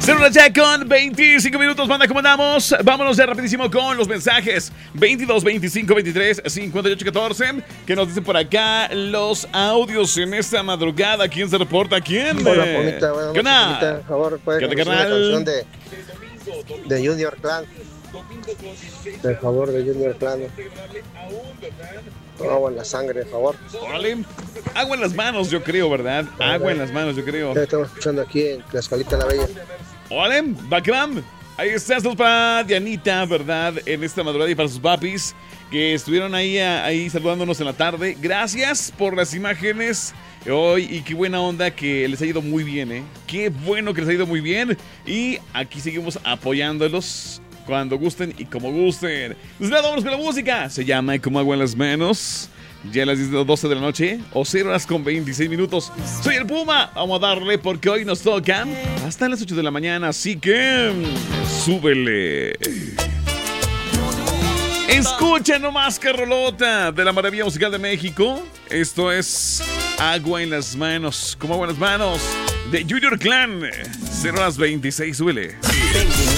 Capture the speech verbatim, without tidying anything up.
Celular ya con veinticinco minutos, banda, ¿cómo andamos? Vámonos ya rapidísimo con los mensajes. veintidós, veinticinco, veintitrés, cincuenta y ocho, catorce. Que nos dicen por acá los audios en esta madrugada. ¿Quién se reporta? ¿Quién? Hola, Pomita. Buenas ¿Qué noches, onda? Pomita. Por favor, puede ¿Qué onda, conocer carnal? una canción de, de Junior Clan. Por favor, de Junior Clan. Agua en la sangre, por favor. Órale. Agua en las manos, yo creo, ¿verdad? Agua en las manos, yo creo. Ya estamos escuchando aquí en Tlaxcalita la Bella. Órale, Bacram. Ahí está, esto es para Dianita, ¿verdad? En esta madrugada y para sus papis que estuvieron ahí, ahí saludándonos en la tarde. Gracias por las imágenes hoy y qué buena onda que les ha ido muy bien, ¿eh? Qué bueno que les ha ido muy bien. Y aquí seguimos apoyándolos cuando gusten y como gusten. Nos vamos con la música. Se llama Como Agua en las Manos. Ya a las doce de la noche o cero horas con veintiséis minutos. Soy el Puma. Vamos a darle porque hoy nos tocan hasta las ocho de la mañana. Así que súbele. Escucha nomás que rolota de la maravilla musical de México. Esto es Agua en las Manos. Como Agua en las Manos de Junior Clan. cero horas veintiséis. Súbele.